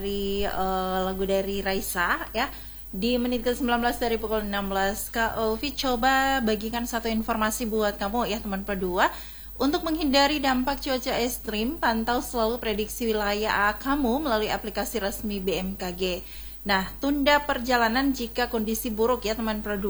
Lagu dari Raisa ya. Di menit ke-19 dari pukul 16, Kak Ulfi coba bagikan satu informasi buat kamu ya teman P2. Untuk menghindari dampak cuaca ekstrim, pantau selalu prediksi wilayah kamu melalui aplikasi resmi BMKG. Nah, tunda perjalanan jika kondisi buruk ya teman P2.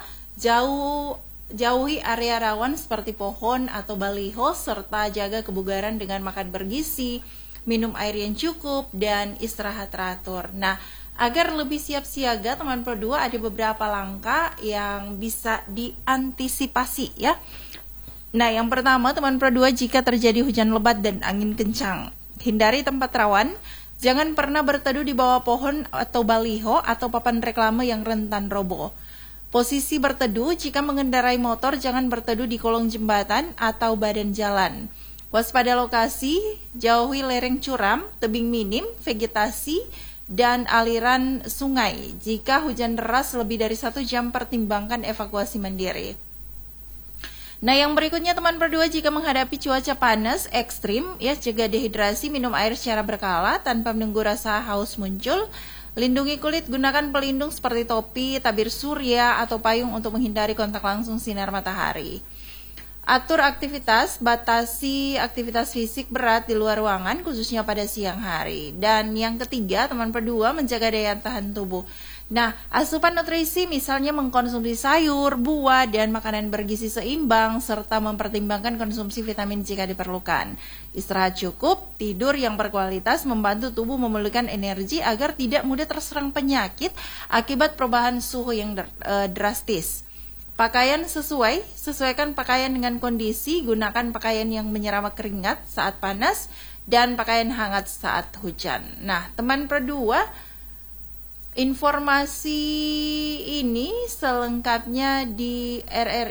Jauhi area rawan seperti pohon atau baliho, serta jaga kebugaran dengan makan bergizi, minum air yang cukup, dan istirahat teratur. Nah, agar lebih siap siaga teman P2 ada beberapa langkah yang bisa diantisipasi ya. Nah, yang pertama teman P2, jika terjadi hujan lebat dan angin kencang, hindari tempat rawan. Jangan pernah berteduh di bawah pohon atau baliho atau papan reklame yang rentan roboh. Posisi berteduh, jika mengendarai motor jangan berteduh di kolong jembatan atau badan jalan. Waspada lokasi, jauhi lereng curam, tebing minim, vegetasi, dan aliran sungai. Jika hujan deras lebih dari 1 jam, pertimbangkan evakuasi mandiri. Nah, yang berikutnya teman P2, jika menghadapi cuaca panas ekstrim, ya jaga dehidrasi, minum air secara berkala tanpa menunggu rasa haus muncul. Lindungi kulit, gunakan pelindung seperti topi, tabir surya, atau payung untuk menghindari kontak langsung sinar matahari. Atur aktivitas, batasi aktivitas fisik berat di luar ruangan, khususnya pada siang hari. Dan yang ketiga, teman P2, menjaga daya tahan tubuh. Nah, asupan nutrisi misalnya mengkonsumsi sayur, buah, dan makanan bergizi seimbang, serta mempertimbangkan konsumsi vitamin jika diperlukan. Istirahat cukup, tidur yang berkualitas membantu tubuh memulihkan energi agar tidak mudah terserang penyakit akibat perubahan suhu yang drastis. Pakaian sesuaikan pakaian dengan kondisi, gunakan pakaian yang menyerap keringat saat panas, dan pakaian hangat saat hujan. Nah, teman P2, informasi ini selengkapnya di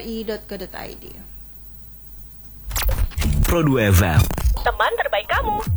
rri.co.id. Pro 2 FM, teman terbaik kamu.